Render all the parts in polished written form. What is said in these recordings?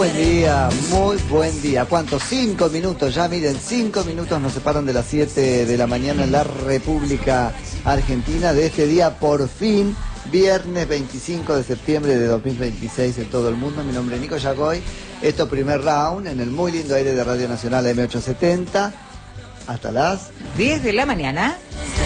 buen día, muy buen día. ¿Cuántos? 5 minutos, ya miren, 5 minutos nos separan de las 7 de la mañana en la República Argentina de este día, por fin, viernes 25 de septiembre de 2026 en todo el mundo. Mi nombre es Nico Yagoy, esto primer round en el muy lindo aire de Radio Nacional M870, hasta las 10 de la mañana.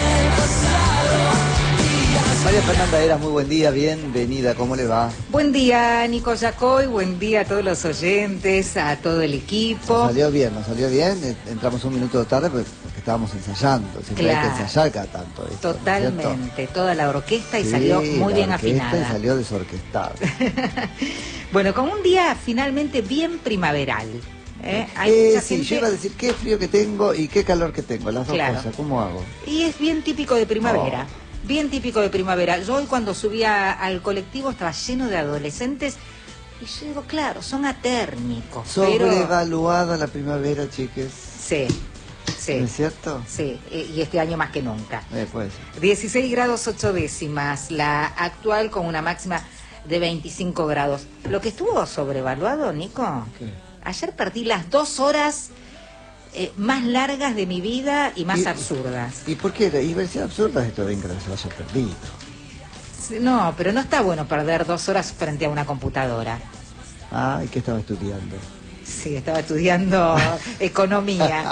María Fernanda Eras, muy buen día, bienvenida, ¿cómo le va? Buen día, Nico Yacoy, buen día a todos los oyentes, a todo el equipo. Nos salió bien, entramos un minuto tarde porque estábamos ensayando, siempre hay que ensayar cada tanto. Esto, totalmente, ¿no? Toda la orquesta y sí, salió muy bien afinada. Y salió desorquestada. Bueno, con un día finalmente bien primaveral. Hay mucha gente... yo iba a decir qué frío que tengo y qué calor que tengo, las dos cosas, ¿cómo hago? Y es bien típico de primavera. Bien típico de primavera. Yo hoy cuando subía al colectivo estaba lleno de adolescentes y yo digo, claro, son atérmicos. Sobrevaluada la primavera, chiques. Sí. ¿No es cierto? Sí, y este año más que nunca. Puede ser. 16 grados 8 décimas, la actual con una máxima de 25 grados. Lo que estuvo sobrevaluado, Nico, ¿qué? Ayer perdí las 2 horas más largas de mi vida y más absurdas. ¿Y por qué? Iba a decir absurdas esto de que se haya perdido. No, pero no está bueno perder 2 horas frente a una computadora. Ah, ¿y qué estaba estudiando? Sí, estaba estudiando economía.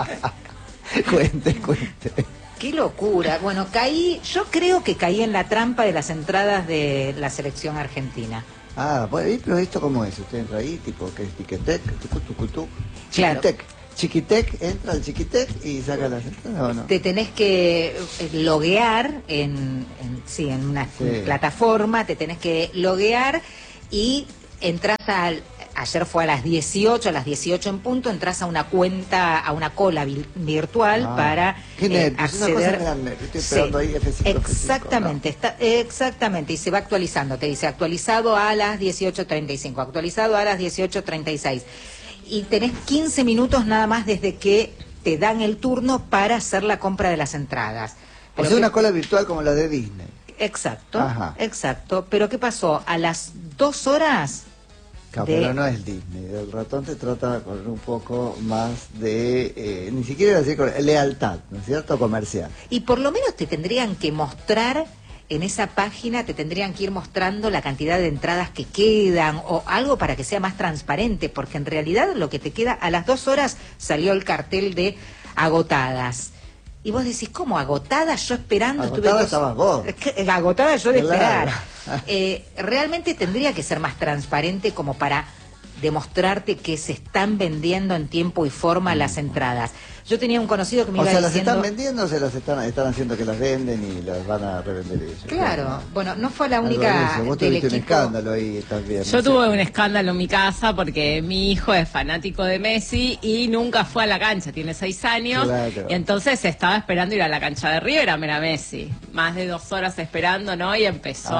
Cuente. Qué locura. Bueno, yo creo que caí en la trampa de las entradas de la selección argentina. Ah, bueno, pero ¿esto cómo es? Usted entra ahí, tipo, que es Tiquetec, tucutucutú. Claro. Chiquitec, entra al Chiquitec y saca las entradas, ¿o no? Te tenés que loguear en una plataforma, te tenés que loguear y entras ayer fue a las 18 en punto, entras a una cuenta, a una cola virtual para acceder. Estoy esperando ahí F5, exactamente, exactamente, y se va actualizando, te dice actualizado a las 18:35, actualizado a las 18:36. Y tenés 15 minutos nada más desde que te dan el turno para hacer la compra de las entradas. O sea, una cola virtual como la de Disney. Exacto, Ajá. Exacto. Pero ¿qué pasó? A las 2 horas... Pero no es Disney. El ratón te trata con un poco más de... ni siquiera decir lealtad, ¿no es cierto? Comercial. Y por lo menos te tendrían que mostrar... En esa página te tendrían que ir mostrando la cantidad de entradas que quedan o algo para que sea más transparente, porque en realidad lo que te queda, a las 2 horas salió el cartel de agotadas. Y vos decís, ¿cómo agotadas? Yo esperando. Agotada estabas vos. Agotada yo de esperar. Realmente tendría que ser más transparente como para demostrarte que se están vendiendo en tiempo y forma las entradas. Yo tenía un conocido que me iba diciendo... ¿las están vendiendo o se las están haciendo que las venden y las van a revender ellos? Claro, bueno, no fue la única vos del tuviste equipo. un escándalo ahí también. Yo tuve un escándalo en mi casa porque mi hijo es fanático de Messi y nunca fue a la cancha, tiene 6 años, claro. Y entonces estaba esperando ir a la cancha de River a ver a Messi. Más de 2 horas esperando, ¿no? Y empezó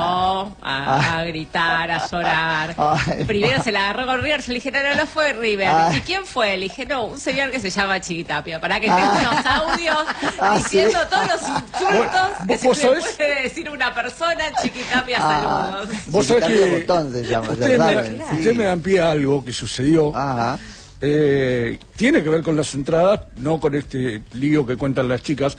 a gritar, a llorar. Primero se la agarró con River, yo le dije, no fue River. ¿Y quién fue? Le dije, no, un señor que se llama Chiquitapia. Para que tenga unos audios diciendo todos los insultos que se le puede decir una persona. Chiquitapia, saludos. Vos sabés que usted me dan pie a algo que sucedió. Tiene que ver con las entradas, no con este lío que cuentan las chicas.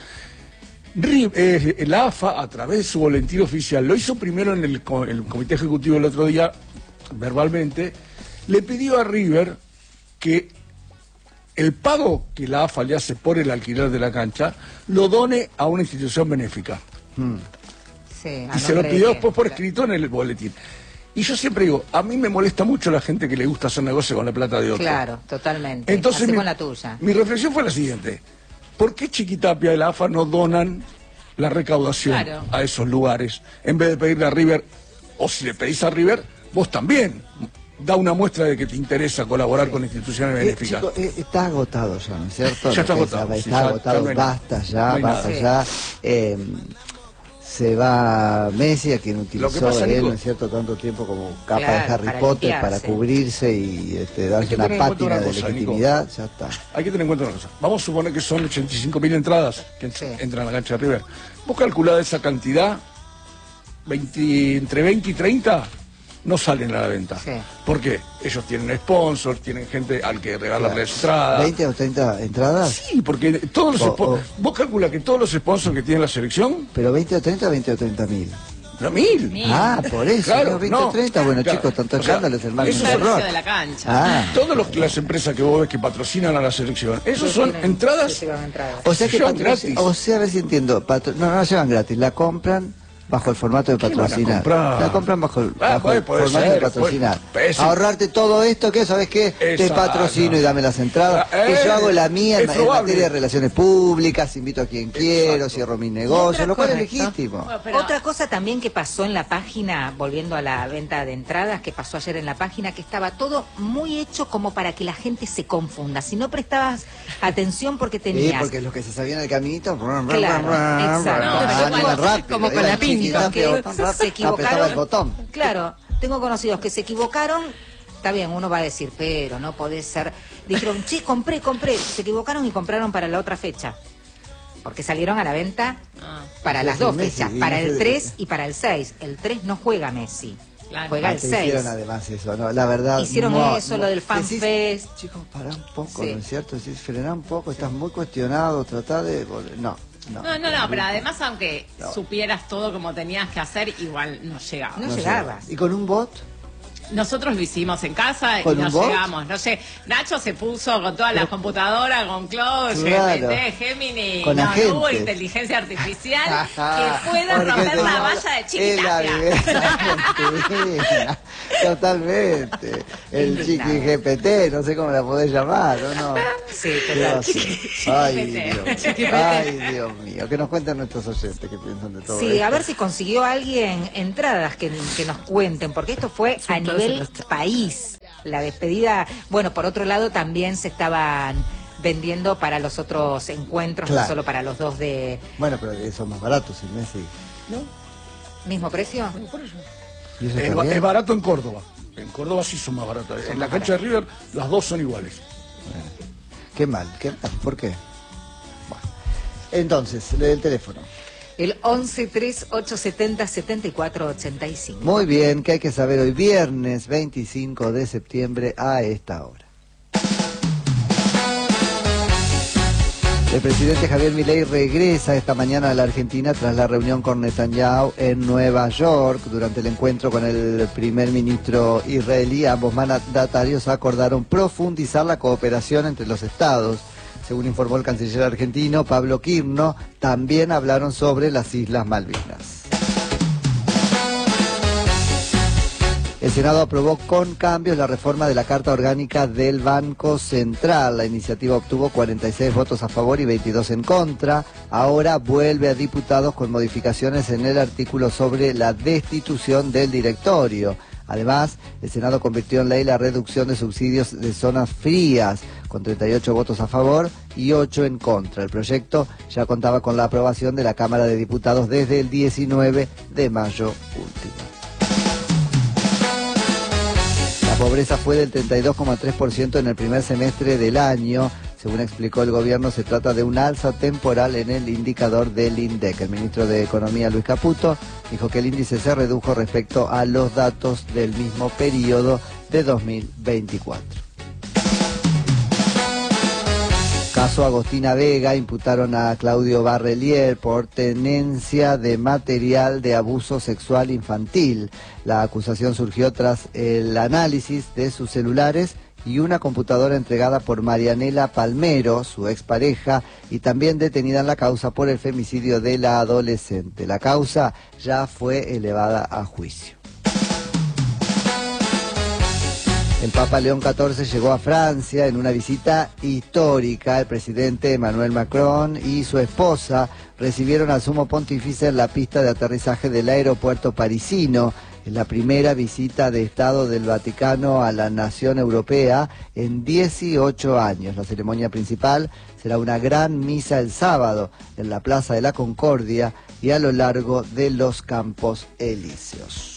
La AFA, a través de su boletín oficial, lo hizo primero en el comité ejecutivo el otro día, verbalmente, le pidió a River que el pago que la AFA le hace por el alquiler de la cancha lo done a una institución benéfica. Y se lo pidió después por escrito en el boletín. Y yo siempre digo, a mí me molesta mucho la gente que le gusta hacer negocio con la plata de otro. Claro, totalmente. Entonces con la tuya. Mi reflexión fue la siguiente: ¿por qué Chiquitapia y la AFA no donan la recaudación a esos lugares en vez de pedirle a River? O si le pedís a River, vos también da una muestra de que te interesa colaborar con instituciones benéficas. Chico, está agotado ya, ¿no es cierto? Ya está agotado. Está agotado, basta ya. Se va Messi, a quien utilizó él, ¿no es cierto?, tanto tiempo como capa de Harry Potter para cubrirse y darse una pátina de legitimidad, Nico, ya está. Hay que tener en cuenta una cosa. Vamos a suponer que son 85.000 entradas que entran a la cancha de River. Vos calculás esa cantidad, entre 20 y 30, no salen a la venta. Sí. ¿Por qué? Ellos tienen sponsors, tienen gente al que regalarle entradas. 20 o 30 entradas. Sí, porque todos los vos calculas que todos los sponsors que tiene la selección, Pero 20 o 30, 20 o 30.000. no, 1000. Ah, por eso, Claro, no, 20 o 30, bueno, claro. chicos, tanto O sea, escándalos, hermano. eso un es horror. Precio de la cancha. Ah, Todas las empresas que vos ves que patrocinan a la selección, esos son Tienen- entradas. sí, llevan entradas. o sea que llevan gratis. o sea, a ver si entiendo, no, no llevan gratis, la compran bajo el formato de ¿Qué van a patrocinar. comprar? La compran bajo el Puede formato ser, de patrocinar. puede ser. Ahorrarte todo esto, que ¿sabes qué? Te Exacto. patrocino y dame las entradas. Que yo hago la mía es en probable. materia de relaciones públicas, invito a quien quiero, Exacto. cierro mis negocios, lo cual es correcto. legítimo. Bueno, pero- Otra cosa también que pasó en la página, volviendo a la venta de entradas, que pasó ayer en la página, que estaba todo muy hecho como para que la gente se confunda. Si no prestabas atención porque Sí, tenías... porque los que se sabían el caminito, Claro, exacto. No, pero iban como- rápido, como con iban la pinta, chiquitos, que pero se equivocaron. apretaba el botón. Claro, tengo conocidos que se equivocaron. Está bien, uno va a decir, pero no podés ser. Dijeron, che, compré. Se equivocaron y compraron para la otra fecha. Porque salieron a la venta Ah, para Sí, las sí, dos Messi, fechas, y para Messi- el 3 y para el 6. El 3 no juega Messi, Claro. juega el Te 6. hicieron además eso, ¿no? La verdad. Hicieron eso, lo del Fan Decís, Fest. Chicos, pará un poco, Sí. ¿no es cierto? Decís, frená un poco, estás muy cuestionado, tratá de... No. No, pero además aunque supieras todo como tenías que hacer, igual no llegaba. No llegabas. ¿Y con un bot? Nosotros lo hicimos en casa y ¿Con no un bot? llegamos. No sé, Nacho se puso con todas las computadoras, con Cloud, Claro. GPT, Gemini, Con no hubo agentes. inteligencia artificial que pueda Porque romper la tenemos- valla de es la Chiquitapia. vivencia, totalmente. El chiqui GPT, no sé cómo la podés llamar, ¿o no? Sí, ¿Qué total. va a ser? Ay, Chiquipete. Dios. Ay, Dios mío. Que nos cuenten nuestros oyentes que piensan de todo Sí, esto. a ver si consiguió alguien entradas que nos cuenten, porque esto fue a nivel país. La despedida, bueno, por otro lado también se estaban vendiendo para los otros encuentros, Claro. no solo para los dos de Bueno, pero son más baratos, el Messi. mismo precio. ¿Y eso Es, está bien? es barato en Córdoba. En Córdoba sí son más baratos. En la cancha de River las dos son iguales. Qué mal, ¿por qué? Bueno. Entonces, el teléfono. El 11-3870-7485. Muy bien, ¿qué hay que saber hoy? Viernes 25 de septiembre a esta hora. El presidente Javier Milei regresa esta mañana a la Argentina tras la reunión con Netanyahu en Nueva York. Durante el encuentro con el primer ministro israelí, ambos mandatarios acordaron profundizar la cooperación entre los estados. Según informó el canciller argentino Pablo Quirno, también hablaron sobre las Islas Malvinas. El Senado aprobó con cambios la reforma de la Carta Orgánica del Banco Central. La iniciativa obtuvo 46 votos a favor y 22 en contra. Ahora vuelve a diputados con modificaciones en el artículo sobre la destitución del directorio. Además, el Senado convirtió en ley la reducción de subsidios de zonas frías, con 38 votos a favor y 8 en contra. El proyecto ya contaba con la aprobación de la Cámara de Diputados desde el 19 de mayo último. La pobreza fue del 32,3% en el primer semestre del año. Según explicó el gobierno, se trata de una alza temporal en el indicador del INDEC. El ministro de Economía, Luis Caputo, dijo que el índice se redujo respecto a los datos del mismo periodo de 2024. Caso Agostina Vega, imputaron a Claudio Barrelier por tenencia de material de abuso sexual infantil. La acusación surgió tras el análisis de sus celulares y una computadora entregada por Marianela Palmero, su expareja, y también detenida en la causa por el femicidio de la adolescente. La causa ya fue elevada a juicio. El Papa León XIV llegó a Francia en una visita histórica. El presidente Emmanuel Macron y su esposa recibieron al sumo pontífice en la pista de aterrizaje del aeropuerto parisino. Es la primera visita de Estado del Vaticano a la nación europea en 18 años. La ceremonia principal será una gran misa el sábado en la Plaza de la Concordia y a lo largo de los Campos Elíseos.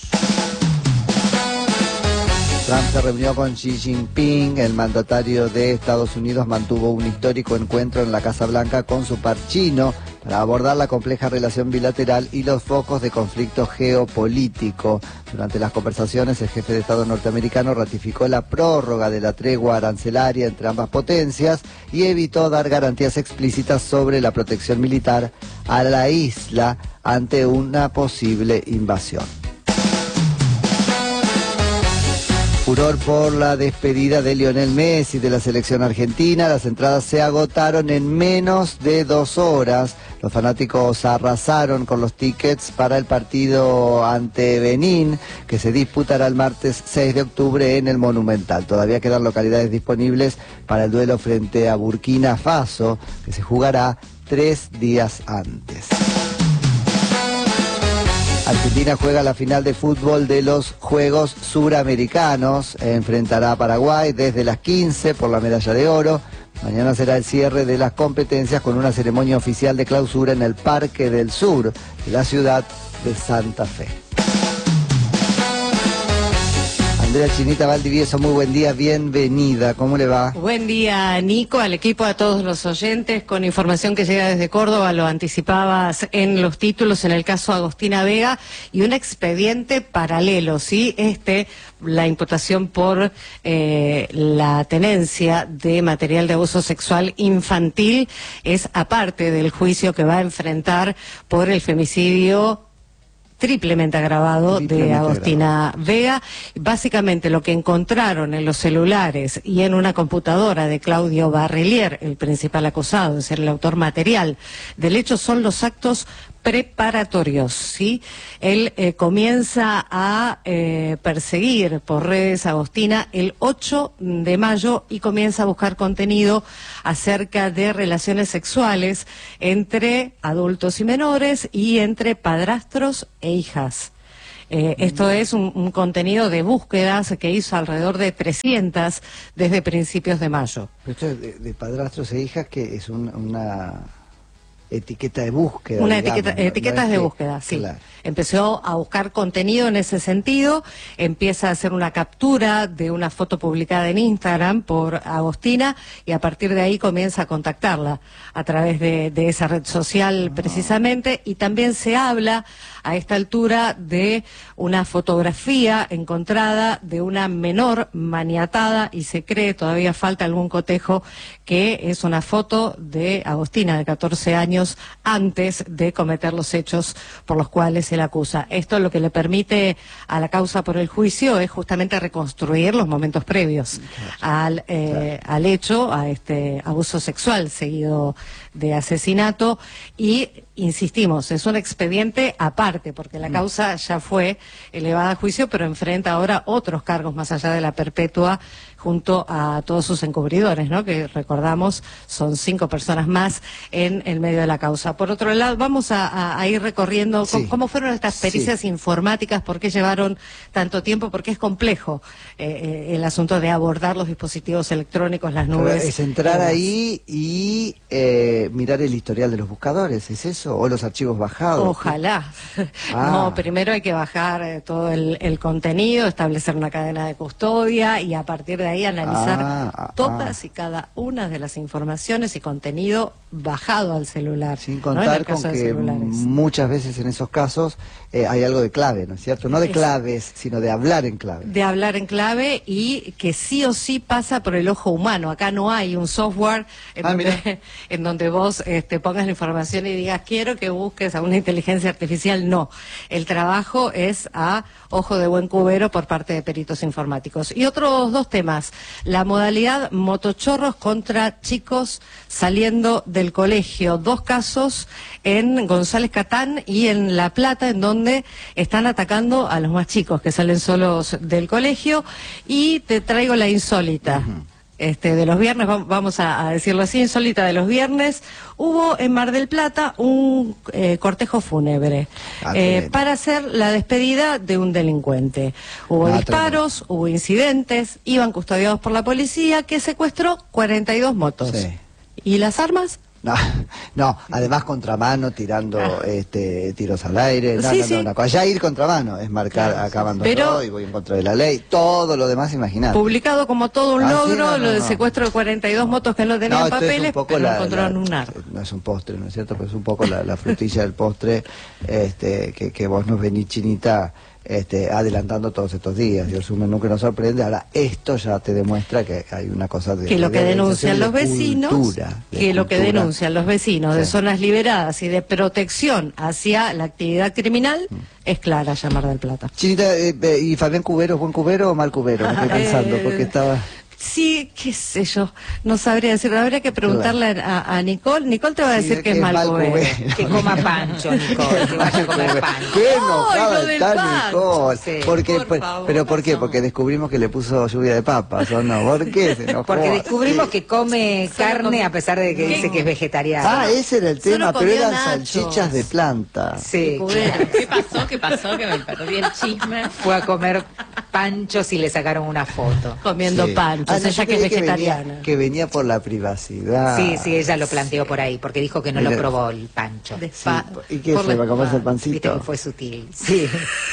Trump se reunió con Xi Jinping. El mandatario de Estados Unidos mantuvo un histórico encuentro en la Casa Blanca con su par chino para abordar la compleja relación bilateral y los focos de conflicto geopolítico. Durante las conversaciones, el jefe de Estado norteamericano ratificó la prórroga de la tregua arancelaria entre ambas potencias y evitó dar garantías explícitas sobre la protección militar a la isla ante una posible invasión. Furor por la despedida de Lionel Messi de la selección argentina. Las entradas se agotaron en menos de 2 horas. Los fanáticos arrasaron con los tickets para el partido ante Benín, que se disputará el martes 6 de octubre en el Monumental. Todavía quedan localidades disponibles para el duelo frente a Burkina Faso, que se jugará 3 días antes. Argentina juega la final de fútbol de los Juegos Suramericanos. Enfrentará a Paraguay desde las 15 por la medalla de oro. Mañana será el cierre de las competencias con una ceremonia oficial de clausura en el Parque del Sur de la ciudad de Santa Fe. Andrea Chinita Valdivieso, muy buen día, bienvenida, ¿cómo le va? Buen día, Nico, al equipo, a todos los oyentes, con información que llega desde Córdoba, lo anticipabas en los títulos, en el caso Agostina Vega, y un expediente paralelo, ¿sí? La imputación por la tenencia de material de abuso sexual infantil es aparte del juicio que va a enfrentar por el femicidio triplemente agravado de Agostina Vega. Básicamente lo que encontraron en los celulares y en una computadora de Claudio Barrelier, el principal acusado de ser el autor material del hecho, son los actos preparatorios, ¿sí? Él comienza a perseguir por redes a Agostina el 8 de mayo y comienza a buscar contenido acerca de relaciones sexuales entre adultos y menores y entre padrastros e hijas. Esto es un contenido de búsquedas que hizo alrededor de 300 desde principios de mayo. Esto es de padrastros e hijas, que es una etiqueta de búsqueda. Una etiquetas de búsqueda, sí. Claro. Empezó a buscar contenido en ese sentido, empieza a hacer una captura de una foto publicada en Instagram por Agostina y a partir de ahí comienza a contactarla a través de esa red social precisamente, y también se habla a esta altura de una fotografía encontrada de una menor maniatada y se cree, todavía falta algún cotejo, que es una foto de Agostina de 14 años antes de cometer los hechos por los cuales se le acusa. Esto lo que le permite a la causa por el juicio es justamente reconstruir los momentos previos al hecho, a este abuso sexual seguido de asesinato, y insistimos, es un expediente aparte porque la causa ya fue elevada a juicio, pero enfrenta ahora otros cargos más allá de la perpetua junto a todos sus encubridores, ¿no? Que recordamos son 5 personas más en el medio de la causa. Por otro lado, vamos a ir recorriendo cómo fueron estas pericias informáticas, por qué llevaron tanto tiempo, porque es complejo el asunto de abordar los dispositivos electrónicos, las nubes. Pero es entrar ahí y mirar el historial de los buscadores, ¿es eso? ¿O los archivos bajados? Ojalá. No, primero hay que bajar todo el contenido, establecer una cadena de custodia y a partir de ahí analizar todas y cada una de las informaciones y contenido bajado al celular. Sin contar con que muchas veces en esos casos hay algo de clave, ¿no es cierto? No de claves, sino de hablar en clave. De hablar en clave, y que sí o sí pasa por el ojo humano. Acá no hay un software en donde vos pongas la información y digas quiero que busques a una inteligencia artificial. No, el trabajo es a ojo de buen cubero por parte de peritos informáticos. Y otros 2 temas. La modalidad motochorros contra chicos saliendo del colegio. 2 casos en González Catán y en La Plata, en donde están atacando a los más chicos que salen solos del colegio. Y te traigo la insólita. De los viernes, vamos a decirlo así, insólita de los viernes. Hubo en Mar del Plata un cortejo fúnebre para hacer la despedida de un delincuente. Hubo disparos, hubo incidentes, iban custodiados por la policía, que secuestró 42 motos. Sí. ¿Y las armas? No, además contramano, tirando tiros al aire, ya ir contramano es marcar, acabando todo y voy en contra de la ley, todo lo demás imaginar. Publicado como todo un logro, lo del secuestro de 42 motos que no tenían papeles, pero no encontraron un arma. No es un postre, ¿no es cierto? Pero es un poco la frutilla del postre que vos nos venís, Chinita, adelantando todos estos días. Dios mío, nunca nos sorprende. Ahora esto ya te demuestra que hay una cosa de lo que denuncian los vecinos, lo que denuncian los vecinos de zonas liberadas y de protección hacia la actividad criminal es clara, ya Mar del Plata. Chinita, ¿y Fabián Cubero es buen cubero o mal cubero? Me estoy pensando, porque estaba... Sí, qué sé yo, no sabría decirlo, habría que preguntarle a Nicole. Nicole te va a decir que es mal cubero. Que coma pancho, Nicole, que vaya a comer pancho. Qué enojada está Nicole. Sí. ¿Pero por qué? Porque descubrimos que le puso lluvia de papas, ¿o no? ¿Por qué se enojó? Porque descubrimos que come carne a pesar de que dice que es vegetariano. Ah, ese era el tema, pero eran salchichas de planta. Sí. ¿Qué pasó? Que me perdí el chisme. Fue a comer panchos y le sacaron una foto. Comiendo panchos. Ella que es vegetariana. Que venía por la privacidad. Sí, ella lo planteó por ahí, porque dijo que no lo probó el pancho. ¿Y qué fue? ¿Va a comerse el pancito? Viste que fue sutil. Sí.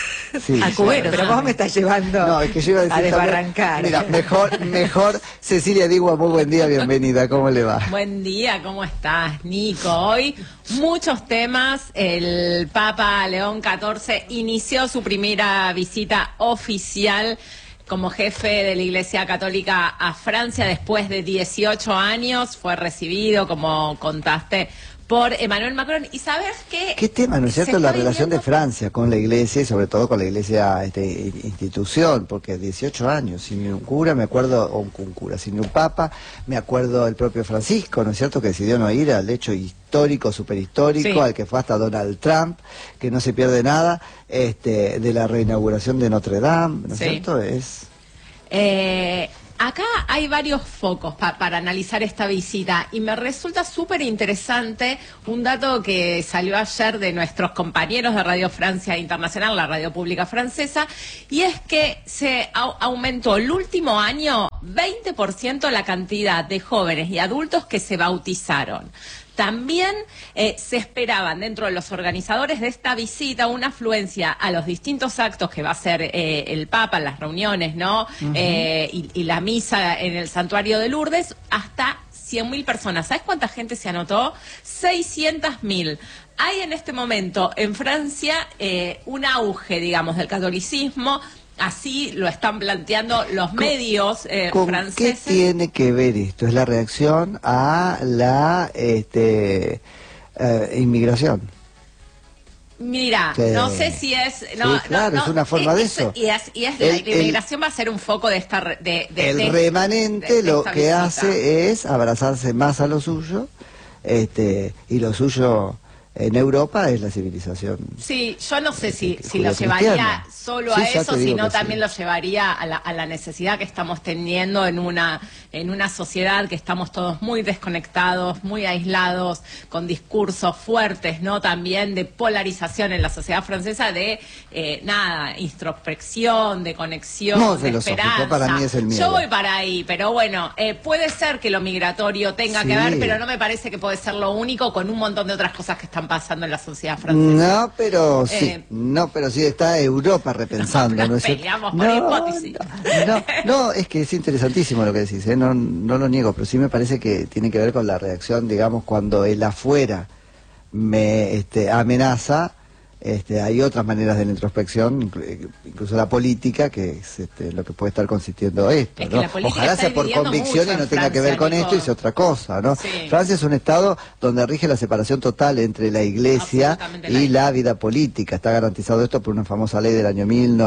A cubero, pero vos me estás llevando es que yo iba a decir desbarrancar. Mira, mejor Cecilia Digua, muy buen día, bienvenida, ¿cómo le va? Buen día, ¿cómo estás, Nico? Hoy muchos temas. El Papa León XIV inició su primera visita oficial como jefe de la Iglesia Católica a Francia después de 18 años. Fue recibido, como contaste, por Emmanuel Macron. ¿Y sabes qué? ¿Qué tema, no es cierto? La relación de Francia con la Iglesia y sobre todo con la Iglesia institución, porque 18 años, sin ni un cura, me acuerdo, o un cura, sin ni un papa, me acuerdo el propio Francisco, ¿no es cierto? Que decidió no ir al hecho histórico, superhistórico, al que fue hasta Donald Trump, que no se pierde nada, de la reinauguración de Notre Dame, ¿no es cierto? Acá hay varios focos para analizar esta visita y me resulta súper interesante un dato que salió ayer de nuestros compañeros de Radio Francia Internacional, la radio pública francesa, y es que se aumentó el último año 20% la cantidad de jóvenes y adultos que se bautizaron. También se esperaban dentro de los organizadores de esta visita una afluencia a los distintos actos que va a hacer el Papa, las reuniones, ¿no? Y la misa en el santuario de Lourdes, hasta 100.000 personas. ¿Sabes cuánta gente se anotó? 600.000. Hay en este momento en Francia un auge, digamos, del catolicismo. Así lo están planteando los medios franceses. ¿Qué tiene que ver esto? Es la reacción a la inmigración. Mira, no sé si es... No, claro, es una forma de eso. La inmigración va a ser un foco de esta... el remanente lo que hace es abrazarse más a lo suyo, y lo suyo... En Europa es la civilización. Sí, yo no sé si lo llevaría solo a eso, sino también lo llevaría a la necesidad que estamos teniendo en una sociedad que estamos todos muy desconectados, muy aislados, con discursos fuertes, ¿no? También de polarización en la sociedad francesa, de introspección, de conexión, de esperanza. Para mí es el miedo. Yo voy para ahí, pero bueno, puede ser que lo migratorio tenga que ver, pero no me parece que puede ser lo único, con un montón de otras cosas que están pasando en la sociedad francesa. No, pero sí está Europa repensando, ¿no es cierto? Peleamos por hipótesis. No, es que es interesantísimo lo que decís, no lo niego, pero sí me parece que tiene que ver con la reacción, digamos, cuando el afuera me amenaza. Hay otras maneras de la introspección, incluso la política, que es lo que puede estar consistiendo esto, ¿no? Ojalá sea por convicción y no tenga que ver con esto y sea otra cosa, ¿no? Sí. Francia es un estado donde rige la separación total entre la iglesia y la vida política. Está garantizado esto por una famosa ley del año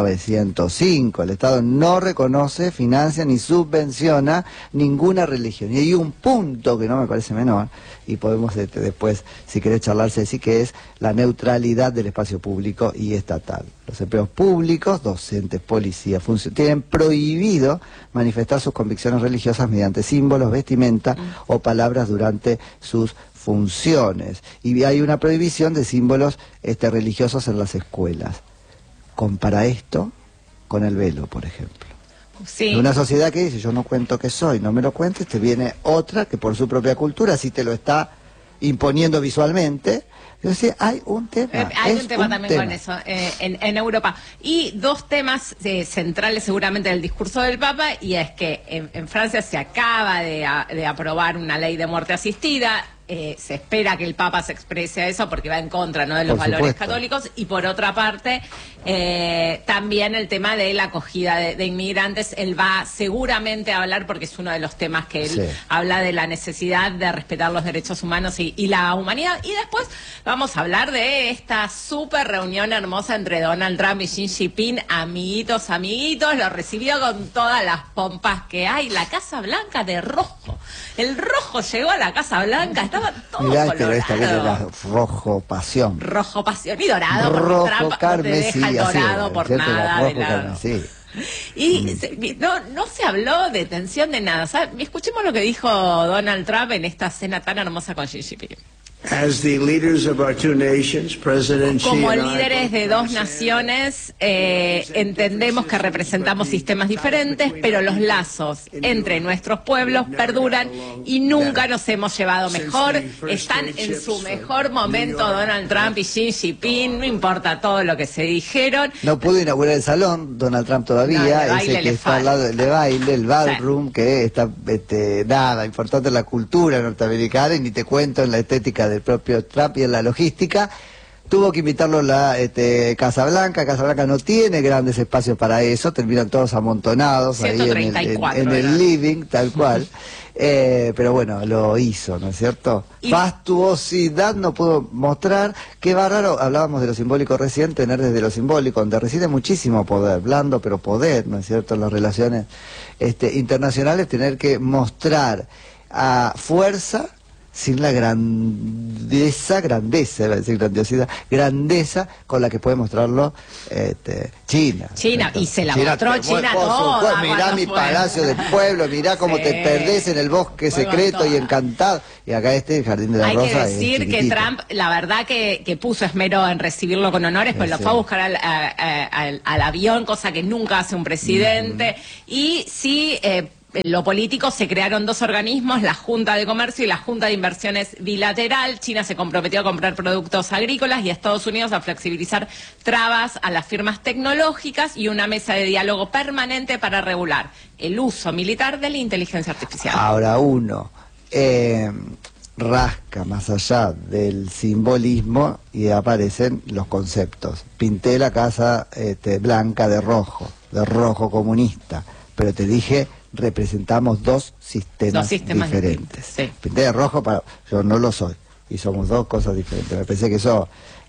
1905. El Estado no reconoce, financia ni subvenciona ninguna religión. Y hay un punto que no me parece menor, y podemos después, si querés charlar, Ceci, que es la neutralidad del espacio público y estatal. Los empleos públicos, docentes, policías, tienen prohibido manifestar sus convicciones religiosas mediante símbolos, vestimenta o palabras durante sus funciones. Y hay una prohibición de símbolos religiosos en las escuelas. Compara esto con el velo, por ejemplo. Sí. En una sociedad que dice, yo no cuento qué soy, no me lo cuentes, te viene otra que por su propia cultura sí te lo está imponiendo visualmente. Entonces hay un tema. Hay un tema también con eso en Europa. Y dos temas centrales seguramente del discurso del Papa, y es que en Francia se acaba de aprobar una ley de muerte asistida. Se espera que el Papa se exprese a eso porque va en contra, ¿no?, de los valores católicos. Y por otra parte, también el tema de la acogida de inmigrantes. Él va seguramente a hablar, porque es uno de los temas que él habla, de la necesidad de respetar los derechos humanos y la humanidad. Y después vamos a hablar de esta súper reunión hermosa entre Donald Trump y Xi Jinping. Amiguitos, lo recibió con todas las pompas que hay. La Casa Blanca de rojo. El rojo llegó a la Casa Blanca, estaba todo colorado. Pero esta vez era rojo pasión. Rojo pasión y dorado, porque rojo Trump carmesí, no te deja el dorado por nada de lado. Carmesí. Y no se habló de tensión de nada. ¿Sabes? Escuchemos lo que dijo Donald Trump en esta cena tan hermosa con Xi Jinping. Como líderes de dos naciones, entendemos que representamos sistemas diferentes, pero los lazos entre nuestros pueblos perduran y nunca nos hemos llevado mejor. Están en su mejor momento Donald Trump y Xi Jinping, no importa todo lo que se dijeron. No pudo inaugurar el salón Donald Trump todavía, no, ese que está al lado del de baile, el ballroom, que está nada, importante en la cultura norteamericana, y ni te cuento en la estética del propio Trump y en la logística. Tuvo que invitarlo a la Casa Blanca. Casa Blanca no tiene grandes espacios para eso, terminan todos amontonados 134, ahí en el living, tal cual. Pero bueno, lo hizo, ¿no es cierto? Fastuosidad no pudo mostrar. Qué bárbaro, hablábamos de lo simbólico recién, tener desde lo simbólico, donde reside muchísimo poder, blando pero poder, ¿no es cierto?, en las relaciones internacionales, tener que mostrar a fuerza sin la grandeza, iba a decir grandiosidad, grandeza con la que puede mostrarlo China. Y se la mostró China toda. Mirá mi palacio del pueblo, mirá cómo te perdés en el bosque secreto y encantado. Y acá el Jardín de la Rosa. Hay que decir que Trump, la verdad que puso esmero en recibirlo con honores, pues lo fue a buscar al avión, cosa que nunca hace un presidente. Y sí, en lo político se crearon dos organismos, la Junta de Comercio y la Junta de Inversiones Bilateral. China se comprometió a comprar productos agrícolas y Estados Unidos a flexibilizar trabas a las firmas tecnológicas, y una mesa de diálogo permanente para regular el uso militar de la inteligencia artificial. Ahora rasca más allá del simbolismo y aparecen los conceptos. Pinté la Casa Blanca de rojo comunista, pero te dije, representamos dos sistemas diferentes. Sí. Pinté de rojo, yo no lo soy, y somos dos cosas diferentes. Me parece que eso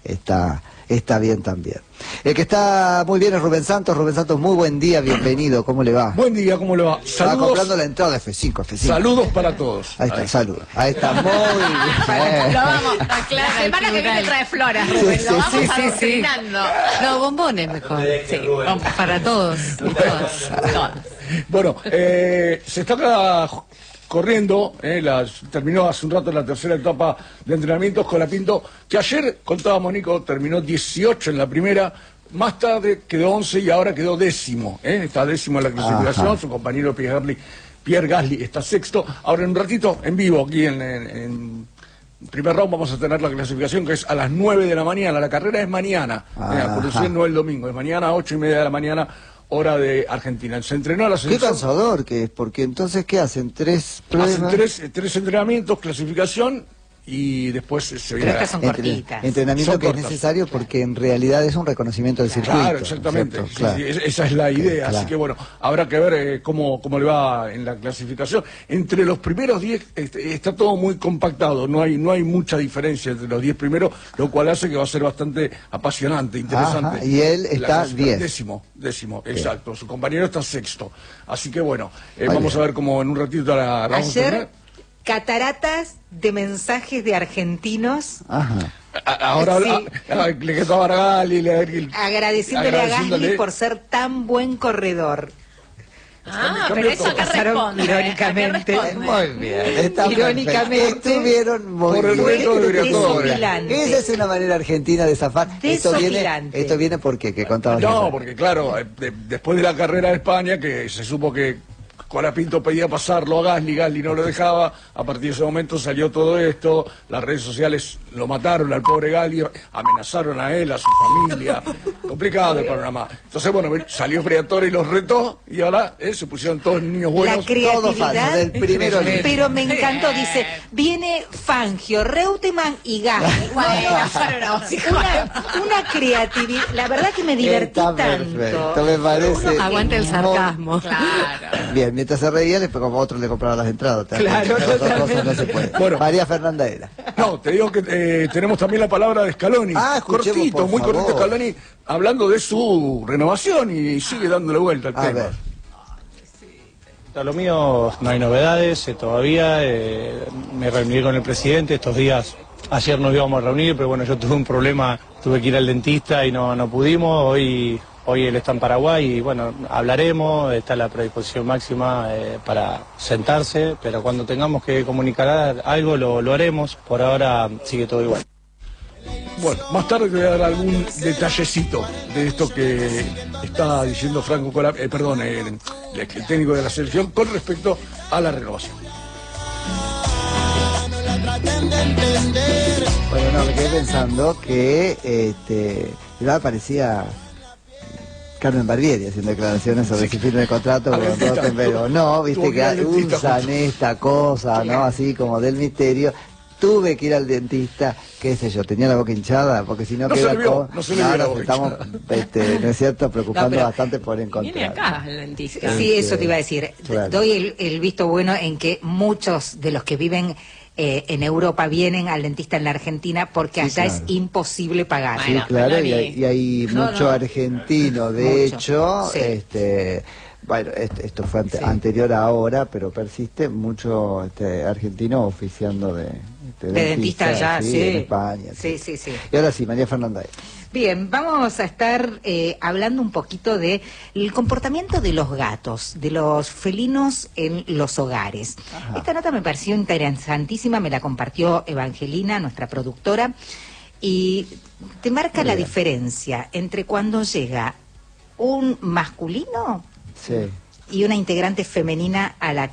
está bien también. El que está muy bien es Rubén Santos. Rubén Santos, muy buen día, bienvenido, ¿cómo le va? Buen día, ¿cómo le va? Saludos. Estaba comprando la entrada de F5. Saludos para todos. Ahí está, saludos. Ahí está, muy bien. Lo vamos, la semana que viene trae flores, Rubén, lo vamos adoctrinando. No, bombones mejor. Sí, para todos y todas. Bueno, se está acá corriendo, terminó hace un rato la tercera etapa de entrenamientos con la Pinto, que ayer, contaba Nico, terminó 18 en la primera, más tarde quedó 11 y ahora quedó 10º, está 10º en la clasificación. Su compañero Pierre Gasly está 6º. Ahora en un ratito, en vivo, aquí en primer round, vamos a tener la clasificación, que es a las 9 de la mañana, la carrera es mañana, no el domingo, es mañana a 8:30 de la mañana, hora de Argentina. Se entrenó a las 6. Qué cansador que es, porque entonces, ¿qué hacen? ¿3 pruebas? Hacen tres entrenamientos, clasificación, y después se viene... Pero estas son cortitas. Entrenamiento Son que cortas. Es necesario porque en realidad es un reconocimiento del circuito. Claro, exactamente. ¿Cierto? Sí, Claro. sí, esa es la idea. Claro. Así que bueno, habrá que ver cómo le va en la clasificación. Entre los primeros 10 está todo muy compactado. No hay mucha diferencia entre los 10 primeros, lo cual hace que va a ser bastante apasionante, interesante. Ajá, y él está 10. Décimo, exacto. Su compañero está 6º. Así que bueno, vamos a ver cómo en un ratito la vamos a tener. Ayer, cataratas de mensajes de argentinos. Ajá. Ahora le quedó a Gali, Agradeciéndole a Gasly por ser tan buen corredor. Pero eso que responde. Irónicamente. Muy bien. Está Irónicamente. perfecto. Estuvieron muy Por el bien. resto debería todo. Desopilante. Esa es una manera argentina de zafar. Esto Desopilante. viene porque, que contabas. No, porque claro, después de la carrera de España, que se supo que Colapinto pedía pasarlo a Gasly no lo dejaba, a partir de ese momento salió todo esto, las redes sociales lo mataron al pobre Gasly, amenazaron a él, a su familia, complicado el panorama. Entonces, bueno, salió Briatore y los retó, y ahora se pusieron todos niños buenos. La creatividad, todo falso, del primero pero me encantó, dice, viene Fangio, Reutemann y Gasly. Una creatividad, la verdad que me divertí Está tanto. perfecto, me parece. Aguante el sarcasmo. Claro. Bien, mientras se reía, después como otros le compraron las entradas. Claro, las dos cosas no se puede. Bueno. María Fernanda era. No, te digo que tenemos también la palabra de Scaloni. Escuchemos, cortito, muy por cortito favor. Scaloni, hablando de su renovación y sigue dándole vuelta al A tema. ver. A lo mío no hay novedades todavía, me reuní con el presidente estos días, ayer nos íbamos a reunir, pero bueno, yo tuve un problema, tuve que ir al dentista y no pudimos, hoy él está en Paraguay y bueno, hablaremos, está la predisposición máxima para sentarse, pero cuando tengamos que comunicar algo lo haremos, por ahora sigue todo igual. Bueno, más tarde te voy a dar algún detallecito de esto que está diciendo Franco el técnico de la selección con respecto a la renovación. Bueno, no, me quedé pensando que igual parecía Carmen Barbieri haciendo declaraciones sobre si firme el contrato con Rottenberg o no, viste que usan esta cosa, ¿no? Así como del misterio. Tuve que ir al dentista, qué sé yo, tenía la boca hinchada, porque si no No queda se le vio, como... no se le vio la boca estamos, ¿no es cierto?, preocupando No, pero bastante por encontrar. Viene acá el dentista. Sí, eso te iba a decir. Claro. Doy el visto bueno en que muchos de los que viven en Europa vienen al dentista en la Argentina porque Sí, allá claro. es imposible pagar. Sí, Bueno, claro, Meloni. y hay No, mucho no. argentino, de Mucho, hecho, sí. bueno, esto fue Sí. anterior a ahora, pero persiste mucho argentino oficiando de dentista allá, sí. en España. Sí, sí, sí. Y ahora sí, María Fernanda. Bien, vamos a estar hablando un poquito de el comportamiento de los gatos, de los felinos en los hogares. Ajá. Esta nota me pareció interesantísima, me la compartió Evangelina, nuestra productora, y te marca Muy la bien. diferencia entre cuando llega un masculino Sí. y una integrante femenina a la